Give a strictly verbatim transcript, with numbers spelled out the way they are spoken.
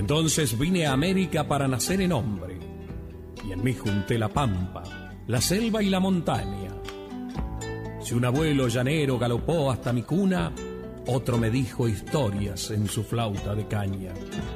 Entonces vine a América para nacer en hombre, y en mí junté la pampa, la selva y la montaña. Si un abuelo llanero galopó hasta mi cuna, otro me dijo historias en su flauta de caña.